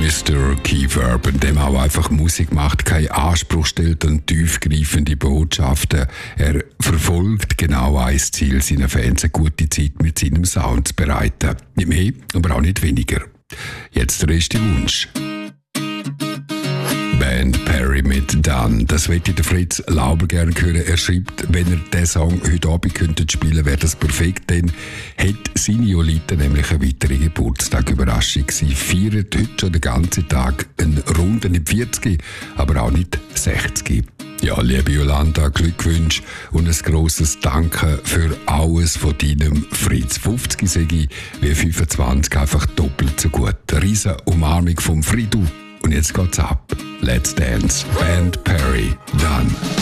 Mr. Keith Urban, dem auch einfach Musik macht, keinen Anspruch stellt an tiefgreifende Botschaften. Er verfolgt genau ein Ziel, seinen Fans eine gute Zeit mit seinem Sound zu bereiten. Nicht mehr, aber auch nicht weniger. Jetzt der erste Wunsch. Band Perry mit Done. Das möchte der Fritz Lauber gerne hören. Er schreibt, wenn er diesen Song heute Abend könnte spielen, wäre das perfekt, denn hat seine Jolita nämlich eine weitere Geburtstag-Überraschung. Sie feiert heute schon den ganzen Tag einen runden nicht 40, aber auch nicht 60. Ja, liebe Jolanda, Glückwünsche und ein grosses Danke für alles von deinem Fritz. 50 sage ich, wie 25 einfach doppelt so gut. Eine riesen Umarmung vom Fridu. Und jetzt geht's ab. Let's Dance. Band Perry. Done.